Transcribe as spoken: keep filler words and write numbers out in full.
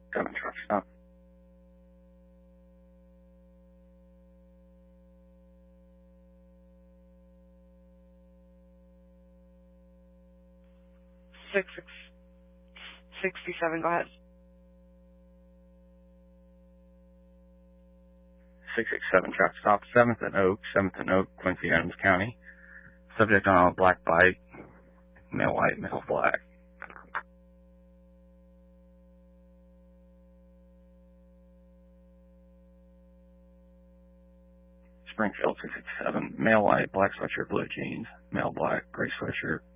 Seven truck stop. Six six sixty-seven. Go ahead. Six six seven truck stop. Seventh and Oak. Seventh and Oak, Quincy, Adams County. Subject on a black bike. Male white, male black. Springfield six six seven. Male white, black sweatshirt, blue jeans. Male black, gray sweatshirt,